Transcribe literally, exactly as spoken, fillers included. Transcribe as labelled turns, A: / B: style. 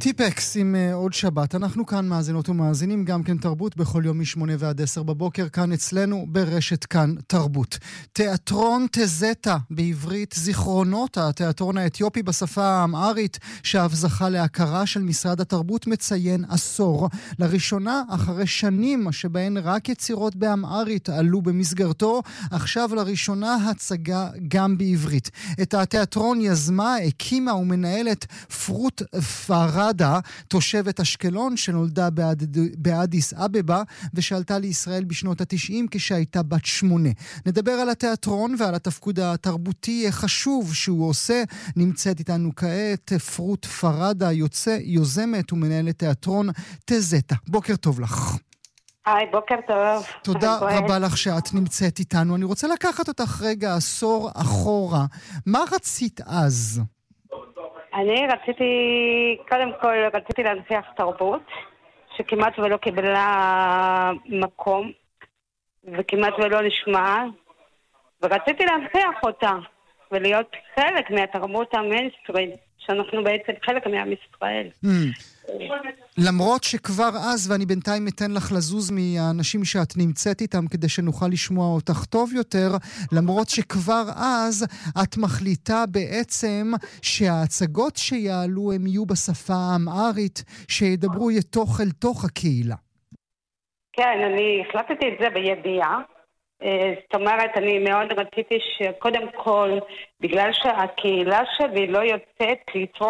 A: טיפקס עם uh, עוד שבת. אנחנו כאן מאזינות ומאזינים גם כן תרבות בכל יום משמונה ועד עשר בבוקר, כאן אצלנו ברשת כאן תרבות. תיאטרון תזטה בעברית זיכרונות, התיאטרון האתיופי בשפה האמהרית שאף זכה להכרה של משרד התרבות, מציין עשור. לראשונה אחרי שנים שבהן רק יצירות באמהרית עלו במסגרתו, עכשיו לראשונה הצגה גם בעברית. את התיאטרון יזמה, הקימה ומנהלת פרוט פרד, תושבת אשקלון שנולדה באדיס אבבה ושעלתה לישראל בשנות ה-תשעים כשהייתה בת שמונה. נדבר על התיאטרון ועל התפקוד התרבותי חשוב שהוא עושה. נמצאת איתנו כעת פרוט פרדה, יוצא, יוזמת ומנהלת תיאטרון תזטה. בוקר טוב לך.
B: היי, בוקר טוב.
A: תודה רבה לך שאת נמצאת איתנו. אני רוצה לקחת אותך רגע עשור אחורה. מה רצית אז?
B: אני רציתי, קודם כל רציתי להנציח תרבות, שכמעט ולא קיבלה מקום, וכמעט ולא נשמעה, ורציתי להנציח אותה, ולהיות חלק מהתרבות המיינסטרים, שאנחנו בעצם חלק מעם ישראל.
A: למרות שכבר אז, ואני בינתיים אתן לך לזוז מהאנשים שאת נמצאת איתם כדי שנוכל לשמוע אותך טוב יותר, למרות שכבר אז את מחליטה בעצם שההצגות שיעלו הם יהיו בשפה האמהרית, שידברו יתוך אל תוך הקהילה.
B: כן, אני החלטתי את זה בידיעה. זאת אומרת, אני מאוד רציתי שקודם כל, בגלל שהקהילה שלי לא יוצאת לתרום